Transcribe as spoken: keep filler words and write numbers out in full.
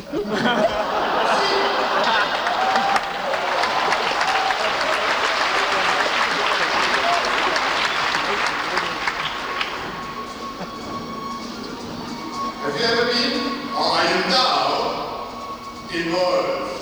Have you ever been, or are you now, in Wales?